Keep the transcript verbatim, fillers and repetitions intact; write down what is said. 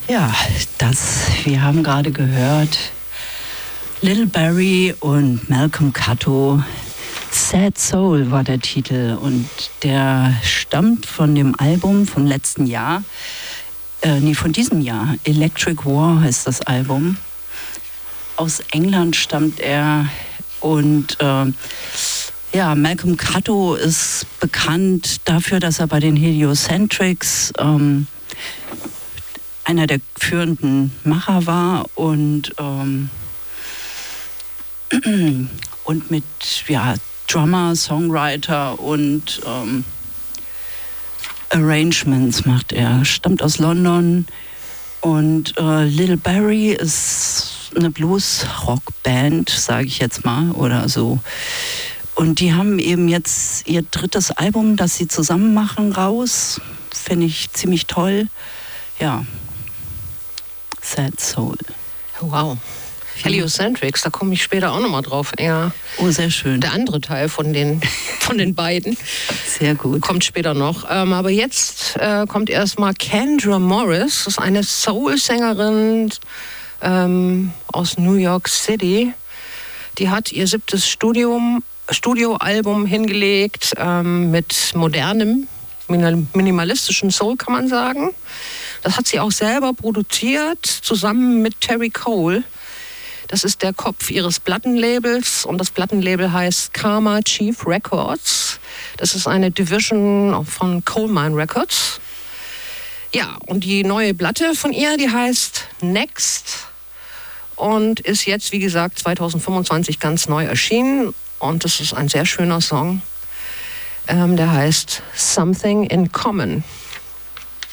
Ja, das, wir haben gerade gehört, Little Barrie und Malcolm Cutto, Sad Soul war der Titel und der stammt von dem Album vom letzten Jahr, äh, nee, von diesem Jahr, Electric War heißt das Album. Aus England stammt er und äh, ja, Malcolm Cutto ist bekannt dafür, dass er bei den Heliocentrics ähm, einer der führenden Macher war und, ähm, und mit ja, Drummer, Songwriter und ähm, Arrangements macht er. Stammt aus London und äh, Little Barrie ist eine Blues-Rock-Band, sage ich jetzt mal, oder so. Und die haben eben jetzt ihr drittes Album, das sie zusammen machen, raus. Finde ich ziemlich toll. Ja. Sad Soul. Wow. Heliocentrics, da komme ich später auch nochmal drauf. Ja. Oh, sehr schön. Der andere Teil von den, von den beiden. Sehr gut. Kommt später noch. Ähm, aber jetzt äh, kommt erstmal Kendra Morris. Das ist eine Soul-Sängerin ähm, aus New York City. Die hat ihr siebtes Studium, Studioalbum hingelegt ähm, mit modernem, minimalistischen Soul, kann man sagen. Das hat sie auch selber produziert, zusammen mit Terry Cole. Das ist der Kopf ihres Plattenlabels und das Plattenlabel heißt Karma Chief Records. Das ist eine Division von Coal Mine Records. Ja, und die neue Platte von ihr, die heißt Next und ist jetzt, wie gesagt, zwanzig fünfundzwanzig ganz neu erschienen. Und das ist ein sehr schöner Song, ähm, der heißt Something in Common.